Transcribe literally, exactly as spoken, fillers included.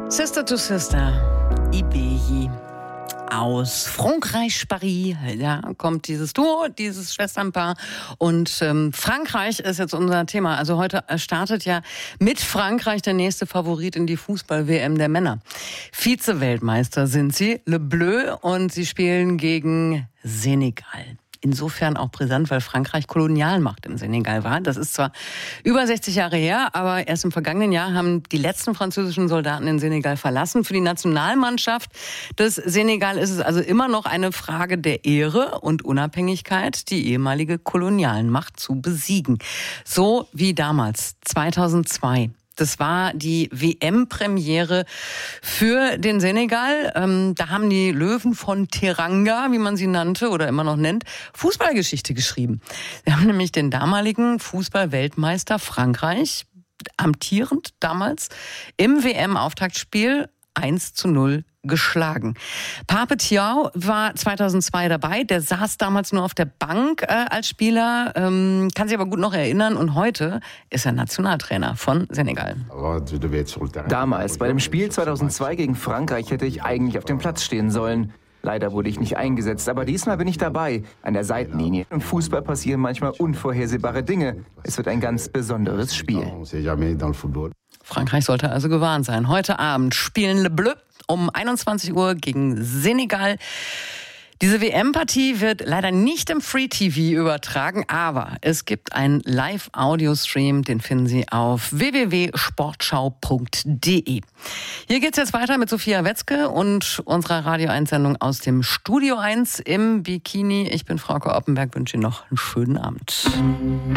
Sister to Sister, Ibeyi aus Frankreich, Paris. Da kommt dieses Duo, dieses Schwesternpaar. Und ähm, Frankreich ist jetzt unser Thema. Also heute startet ja mit Frankreich der nächste Favorit in die Fußball-W M der Männer. Vize-Weltmeister sind sie, Le Bleu, und sie spielen gegen Senegal. Insofern auch brisant, weil Frankreich Kolonialmacht im Senegal war. Das ist zwar über sechzig Jahre her, aber erst im vergangenen Jahr haben die letzten französischen Soldaten den Senegal verlassen. Für die Nationalmannschaft des Senegal ist es also immer noch eine Frage der Ehre und Unabhängigkeit, die ehemalige Kolonialmacht zu besiegen. So wie damals, zweitausendzwei. Das war die W M-Premiere für den Senegal. Ähm, da haben die Löwen von Teranga, wie man sie nannte oder immer noch nennt, Fußballgeschichte geschrieben. Sie haben nämlich den damaligen Fußball-Weltmeister Frankreich, amtierend damals, im W M-Auftaktspiel eins zu null geschlagen. Pape Thiaw war zweitausendzwei dabei, der saß damals nur auf der Bank äh, als Spieler, ähm, kann sich aber gut noch erinnern, und heute ist er Nationaltrainer von Senegal. Damals, bei dem Spiel zweitausendzwei gegen Frankreich, hätte ich eigentlich auf dem Platz stehen sollen. Leider wurde ich nicht eingesetzt, aber diesmal bin ich dabei, an der Seitenlinie. Im Fußball passieren manchmal unvorhersehbare Dinge. Es wird ein ganz besonderes Spiel. Frankreich sollte also gewarnt sein. Heute Abend spielen Le Bleu um einundzwanzig Uhr gegen Senegal. Diese W M-Partie wird leider nicht im Free-T V übertragen, aber es gibt einen Live-Audio-Stream, den finden Sie auf w w w punkt sportschau punkt d e. Hier geht's jetzt weiter mit Sophia Wetzke und unserer Radio eins Sendung aus dem Studio eins im Bikini. Ich bin Frauke Oppenberg, wünsche Ihnen noch einen schönen Abend.